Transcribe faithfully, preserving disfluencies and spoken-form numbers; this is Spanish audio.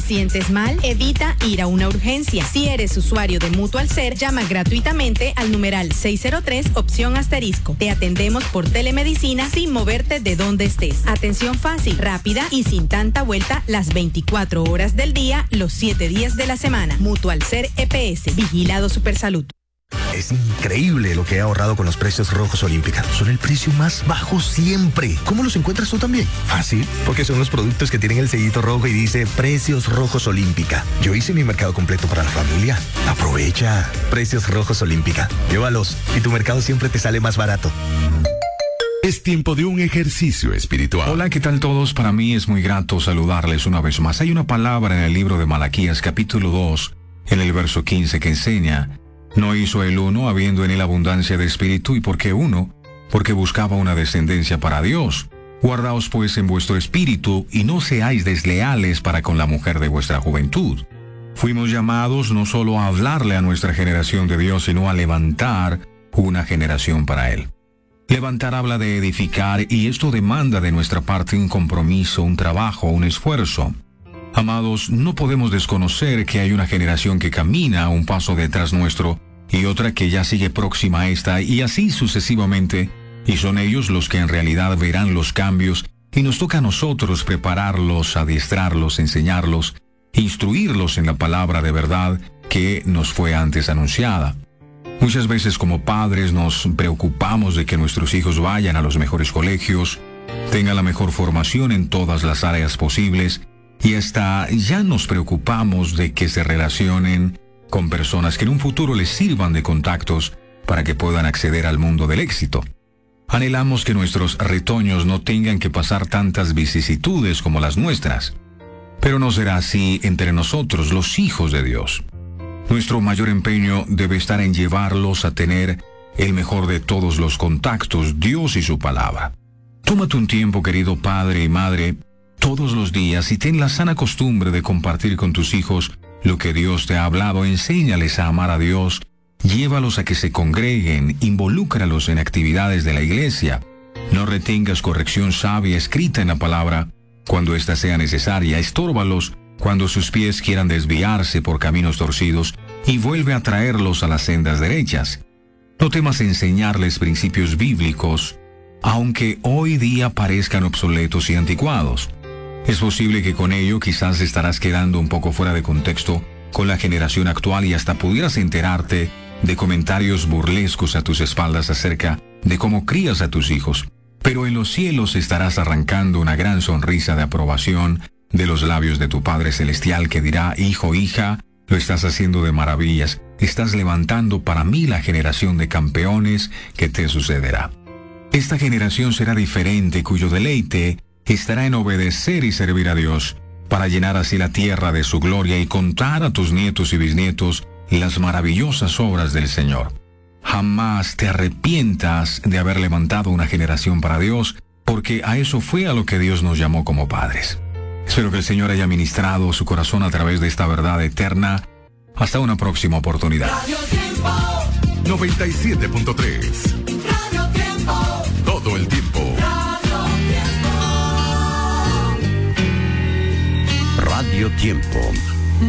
sientes mal, evita ir a una urgencia. Si eres usuario de Mutual Ser, llama gratuitamente al numeral seis cero tres, opción asterisco. Te atendemos por telemedicina sin moverte de donde estés. Atención fácil, rápida y sin tanta vuelta las veinticuatro horas del día, los siete días de la semana. Mutual Ser E P S, Vigilado Supersalud. Es increíble lo que he ahorrado con los precios rojos Olímpica. Son el precio más bajo siempre. ¿Cómo los encuentras tú también? Fácil, porque son los productos que tienen el sellito rojo y dice Precios Rojos Olímpica. Yo hice mi mercado completo para la familia. Aprovecha. Precios Rojos Olímpica. Llévalos y tu mercado siempre te sale más barato. Es tiempo de un ejercicio espiritual. Hola, ¿qué tal todos? Para mí es muy grato saludarles una vez más. Hay una palabra en el libro de Malaquías, capítulo dos, en el verso quince, que enseña: no hizo el uno habiendo en él abundancia de espíritu. ¿Y por qué uno? Porque buscaba una descendencia para Dios. Guardaos pues en vuestro espíritu y no seáis desleales para con la mujer de vuestra juventud. Fuimos llamados no solo a hablarle a nuestra generación de Dios, sino a levantar una generación para Él. Levantar habla de edificar, y esto demanda de nuestra parte un compromiso, un trabajo, un esfuerzo. Amados, no podemos desconocer que hay una generación que camina un paso detrás nuestro y otra que ya sigue próxima a esta, y así sucesivamente, y son ellos los que en realidad verán los cambios, y nos toca a nosotros prepararlos, adiestrarlos, enseñarlos, instruirlos en la palabra de verdad que nos fue antes anunciada. Muchas veces como padres nos preocupamos de que nuestros hijos vayan a los mejores colegios, tengan la mejor formación en todas las áreas posibles, y hasta ya nos preocupamos de que se relacionen con personas que en un futuro les sirvan de contactos para que puedan acceder al mundo del éxito. Anhelamos que nuestros retoños no tengan que pasar tantas vicisitudes como las nuestras, pero no será así entre nosotros, los hijos de Dios. Nuestro mayor empeño debe estar en llevarlos a tener el mejor de todos los contactos, Dios y su palabra. Tómate un tiempo, querido padre y madre, todos los días, y ten la sana costumbre de compartir con tus hijos lo que Dios te ha hablado. Enséñales a amar a Dios, llévalos a que se congreguen, involúcralos en actividades de la iglesia. No retengas corrección sabia escrita en la palabra cuando ésta sea necesaria. Estórbalos cuando sus pies quieran desviarse por caminos torcidos, y vuelve a traerlos a las sendas derechas. No temas enseñarles principios bíblicos, aunque hoy día parezcan obsoletos y anticuados. Es posible que con ello quizás estarás quedando un poco fuera de contexto con la generación actual, y hasta pudieras enterarte de comentarios burlescos a tus espaldas acerca de cómo crías a tus hijos. Pero en los cielos estarás arrancando una gran sonrisa de aprobación de los labios de tu Padre Celestial, que dirá: hijo, hija, lo estás haciendo de maravillas. Estás levantando para mí la generación de campeones que te sucederá. Esta generación será diferente, cuyo deleite estará en obedecer y servir a Dios, para llenar así la tierra de su gloria y contar a tus nietos y bisnietos las maravillosas obras del Señor. Jamás te arrepientas de haber levantado una generación para Dios, porque a eso fue a lo que Dios nos llamó como padres. Espero que el Señor haya ministrado su corazón a través de esta verdad eterna. Hasta una próxima oportunidad. Radio Tiempo noventa y siete punto tres. Radio Tiempo. Todo el tiempo. Radio Tiempo. Radio Tiempo.